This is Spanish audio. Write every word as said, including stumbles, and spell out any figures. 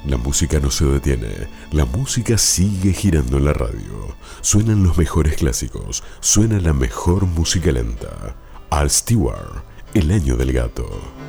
La música no se detiene, la música sigue girando en la radio. Suenan los mejores clásicos, suena la mejor música lenta. Al Stewart, El año del gato.